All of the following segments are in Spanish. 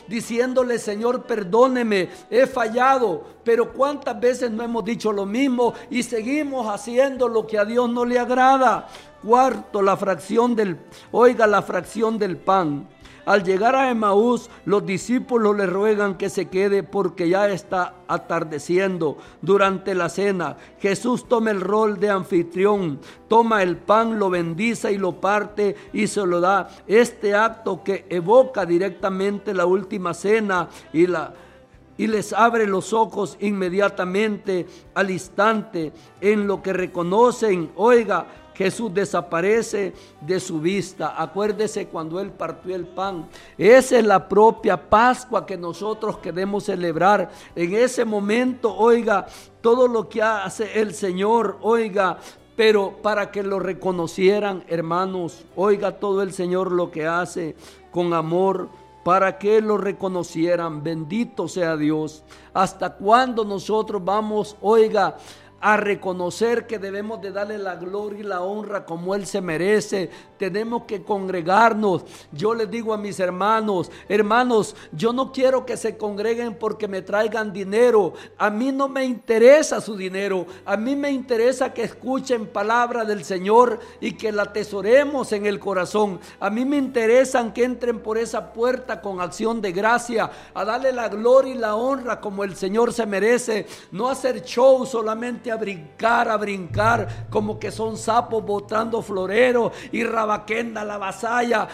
diciéndole: Señor, perdóneme, he fallado. Pero ¿cuántas veces no hemos dicho lo mismo y seguimos haciendo lo que a Dios no le agrada? Cuarto, la fracción del pan. Al llegar a Emaús, los discípulos le ruegan que se quede porque ya está atardeciendo. Durante la cena, Jesús toma el rol de anfitrión, toma el pan, lo bendice y lo parte y se lo da. Este acto que evoca directamente la última cena y les abre los ojos inmediatamente, al instante, en lo que reconocen, Jesús desaparece de su vista. Acuérdese cuando Él partió el pan. Esa es la propia Pascua que nosotros queremos celebrar. En ese momento, todo lo que hace el Señor, pero para que lo reconocieran, hermanos, todo el Señor lo que hace con amor, para que lo reconocieran. Bendito sea Dios. ¿Hasta cuándo nosotros vamos, a reconocer que debemos de darle la gloria y la honra como Él se merece? Tenemos que congregarnos. Yo les digo a mis hermanos, yo no quiero que se congreguen porque me traigan dinero. A mí no me interesa su dinero. A mí me interesa que escuchen palabra del Señor y que la atesoremos en el corazón. A mí me interesan que entren por esa puerta con acción de gracia, a darle la gloria y la honra como el Señor se merece. No hacer show solamente a brincar como que son sapos botando florero y rabaquenda la vasalla,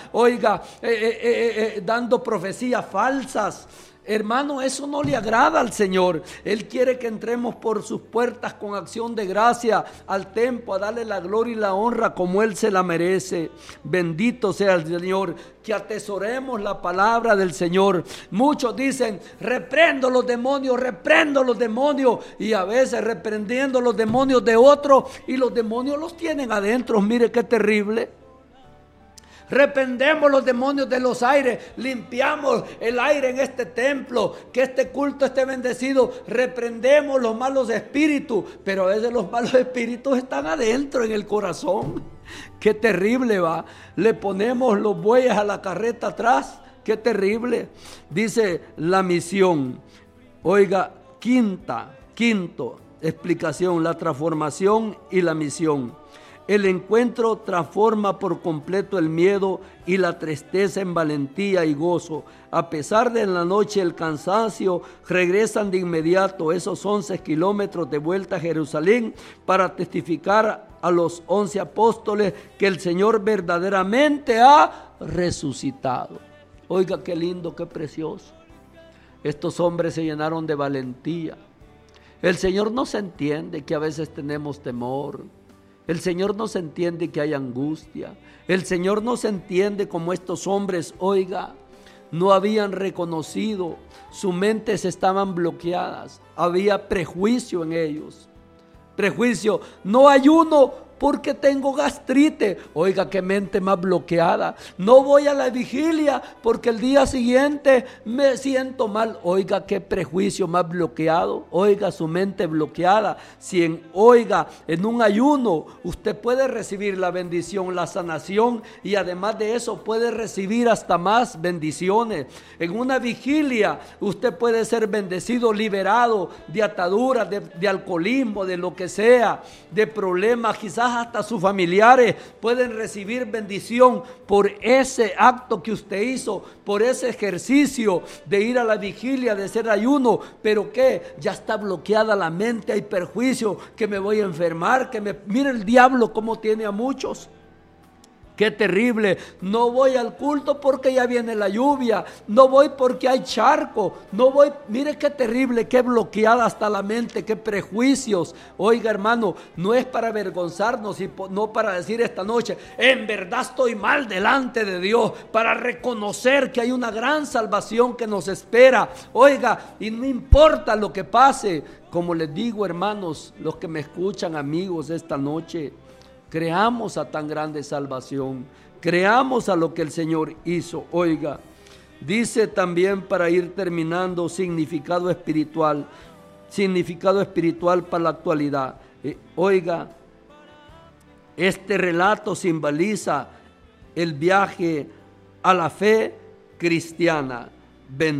dando profecías falsas. Hermano, eso no le agrada al Señor. Él quiere que entremos por sus puertas con acción de gracia al templo, a darle la gloria y la honra como Él se la merece. Bendito sea el Señor. Que atesoremos la palabra del Señor. Muchos dicen: reprendo los demonios, y a veces reprendiendo los demonios de otros, y los demonios los tienen adentro. Mire qué terrible. Reprendemos los demonios de los aires, limpiamos el aire en este templo, que este culto esté bendecido. Reprendemos los malos espíritus, pero a veces los malos espíritus están adentro en el corazón. Qué terrible va. Le ponemos los bueyes a la carreta atrás. Qué terrible. Dice la misión. Quinto explicación: la transformación y la misión. El encuentro transforma por completo el miedo y la tristeza en valentía y gozo. A pesar de en la noche el cansancio, regresan de inmediato esos 11 kilómetros de vuelta a Jerusalén para testificar a los 11 apóstoles que el Señor verdaderamente ha resucitado. Oiga, qué lindo, qué precioso. Estos hombres se llenaron de valentía. El Señor nos entiende que a veces tenemos temor. El Señor nos entiende que hay angustia. El Señor nos entiende como estos hombres, no habían reconocido, sus mentes estaban bloqueadas, había prejuicio en ellos. Prejuicio: no ayuno porque tengo gastrite. Qué mente más bloqueada. No voy a la vigilia porque el día siguiente me siento mal. Qué prejuicio más bloqueado. Su mente bloqueada. Si en un ayuno usted puede recibir la bendición, la sanación, y además de eso puede recibir hasta más bendiciones. En una vigilia usted puede ser bendecido, liberado de ataduras, de alcoholismo, de lo que sea, de problemas. Quizás hasta sus familiares pueden recibir bendición por ese acto que usted hizo, por ese ejercicio de ir a la vigilia, de hacer ayuno. Pero que ya está bloqueada la mente, hay perjuicio, que me voy a enfermar, mire el diablo cómo tiene a muchos. Qué terrible. No voy al culto porque ya viene la lluvia. No voy porque hay charco. No voy. Mire qué terrible, qué bloqueada está la mente, qué prejuicios. Hermano, no es para avergonzarnos y no para decir esta noche: en verdad estoy mal delante de Dios. Para reconocer que hay una gran salvación que nos espera. Y no importa lo que pase. Como les digo, hermanos, los que me escuchan, amigos, esta noche, creamos a tan grande salvación, creamos a lo que el Señor hizo. Dice también, para ir terminando, significado espiritual para la actualidad. Este relato simboliza el viaje a la fe cristiana.